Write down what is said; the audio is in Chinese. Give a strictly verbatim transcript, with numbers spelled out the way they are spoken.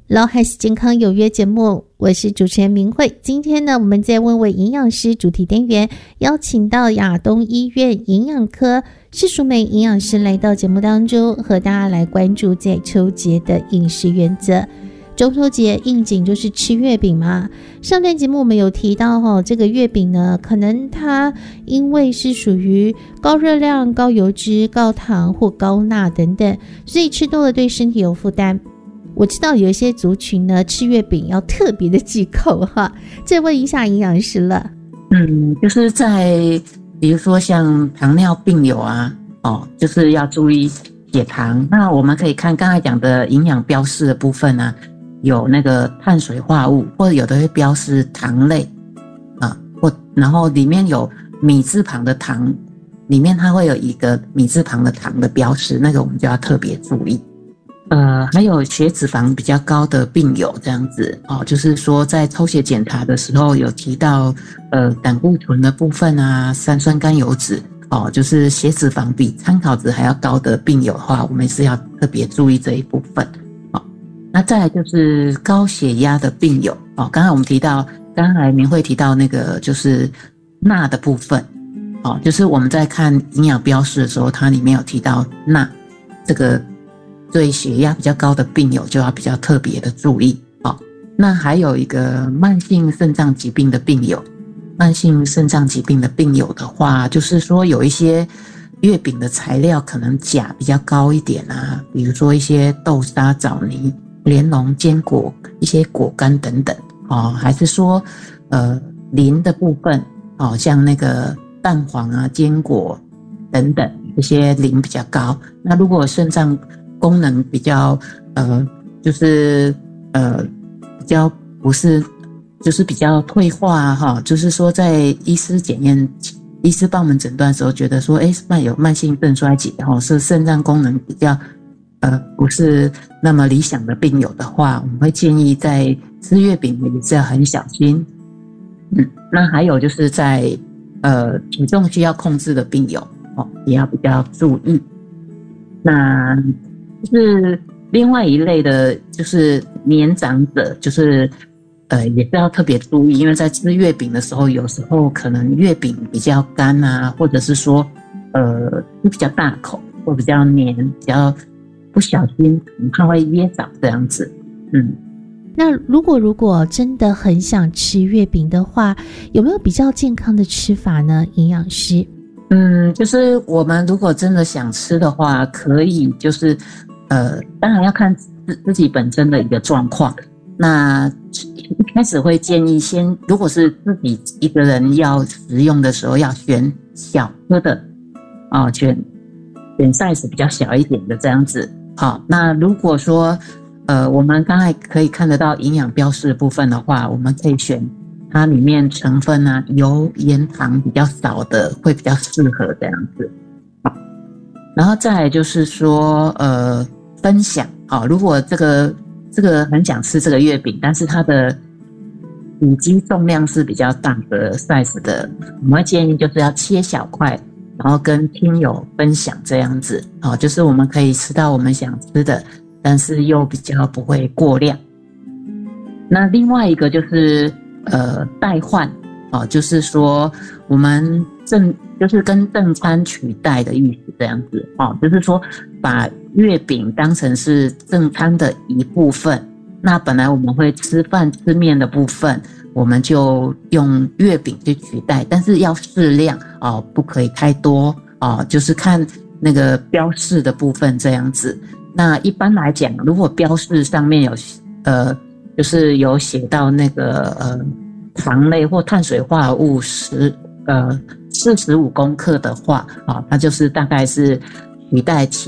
老海是健康有约节目，我是主持人明慧。今天呢，我们在问问营养师主题单元，邀请到亚东医院营养科施淑美营养师来到节目当中，和大家来关注在秋节的饮食原则。中秋节应景就是吃月饼嘛，上段节目我们有提到哦，这个月饼呢，可能它因为是属于高热量、高油脂、高糖或高钠等等，所以吃多了对身体有负担。我知道有一些族群呢，吃月饼要特别的忌口哈，再问一下营养师了。 嗯，就是在比如说像糖尿病友啊，哦，就是要注意血糖。那我们可以看刚才讲的营养标示的部分啊，有那个碳水化物，或者有的会标示糖类啊，或然后里面有米字旁的糖，里面它会有一个米字旁的糖的标示，那个我们就要特别注意。呃，还有血脂肪比较高的病友这样子哦，就是说在抽血检查的时候有提到呃胆固醇的部分啊，三酸甘油脂哦，就是血脂肪比参考值还要高的病友的话，我们是要特别注意这一部分。哦，那再来就是高血压的病友哦，刚才我们提到，刚才明慧提到那个就是钠的部分哦，就是我们在看营养标示的时候，它里面有提到钠这个。对血压比较高的病友就要比较特别的注意。哦，那还有一个慢性肾脏疾病的病友，慢性肾脏疾病的病友的话，就是说有一些月饼的材料可能钾比较高一点啊，比如说一些豆沙、枣泥、莲蓉、坚果、一些果干等等。哦，还是说呃磷的部分，哦，像那个蛋黄啊、坚果等等，这些磷比较高。那如果肾脏功能比较呃，就是呃比较不是，就是比较退化哈，就是说在医师检验、医师帮我们诊断的时候，觉得说，哎，慢有慢性肾衰竭哈，是肾脏功能比较呃不是那么理想的病友的话，我们会建议在吃月饼也是要很小心。嗯，那还有就是在呃体重需要控制的病友哦，也要比较注意。那就是另外一类的，就是年长者，就是呃也是要特别注意，因为在吃月饼的时候，有时候可能月饼比较干啊，或者是说呃比较大口或比较黏，比较不小心它会噎着这样子。嗯， 那如果如果真的很想吃月饼的话，有没有比较健康的吃法呢？营养师？ 嗯，就是我们如果真的想吃的话，可以就是呃，当然要看自自己本身的一个状况。那一开始会建议先，如果是自己一个人要食用的时候，要选小颗的哦，选选 size 比较小一点的这样子。好，那如果说呃，我们刚才可以看得到营养标示的部分的话，我们可以选它里面成分啊，油、盐、糖比较少的，会比较适合这样子。好，然后再来就是说，呃，分享。好，如果这个这个很想吃这个月饼，但是它的体积重量是比较大的 size 的，我们会建议就是要切小块，然后跟亲友分享这样子。好，就是我们可以吃到我们想吃的，但是又比较不会过量。那另外一个就是呃，代换哦，就是说我们正就是跟正餐取代的意思这样子哦，就是说把月饼当成是正餐的一部分。那本来我们会吃饭吃面的部分，我们就用月饼去取代，但是要适量哦，不可以太多哦，就是看那个标示的部分这样子。那一般来讲，如果标示上面有呃。就是有写到那个呃糖类或碳水化合物十呃四十五公克的话啊，它就是大概是取代